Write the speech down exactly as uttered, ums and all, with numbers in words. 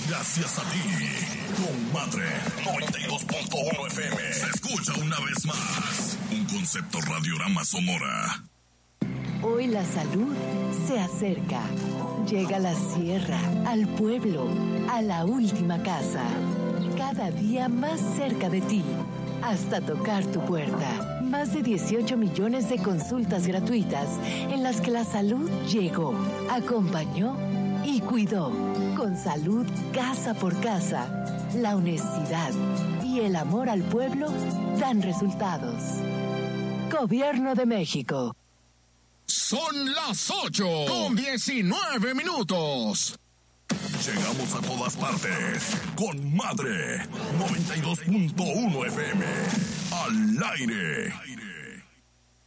Gracias a ti, comadre. noventa y dos punto uno F M. Se escucha una vez más. Un concepto Radiorama Sonora. Hoy la salud se acerca. Llega a la sierra, al pueblo, a la última casa. Cada día más cerca de ti, hasta tocar tu puerta. Más de dieciocho millones de consultas gratuitas en las que la salud llegó, acompañó y cuidó. Con salud casa por casa, la honestidad y el amor al pueblo dan resultados. Gobierno de México. Son las ocho con diecinueve minutos. Llegamos a todas partes con Madre noventa y dos punto uno F M. Al aire.